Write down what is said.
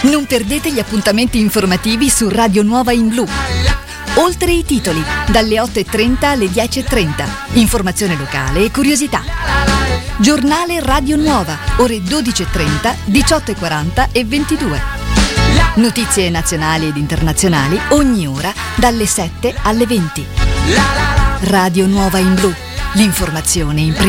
Non perdete gli appuntamenti informativi su Radio Nuova in Blu. Oltre i titoli, dalle 8:30 alle 10:30. Informazione locale e curiosità. Giornale Radio Nuova, ore 12:30, 18:40 e 22. Notizie nazionali ed internazionali ogni ora dalle 7 alle 20. Radio Nuova in Blu, l'informazione in prima.